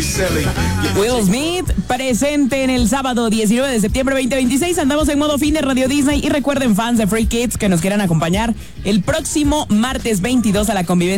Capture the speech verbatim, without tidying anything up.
Will Smith presente en el sábado diecinueve de septiembre veinte veintiséis. Andamos en modo fin de Radio Disney y recuerden, fans de Free Kids, que nos quieran acompañar el próximo martes veintidós a la convivencia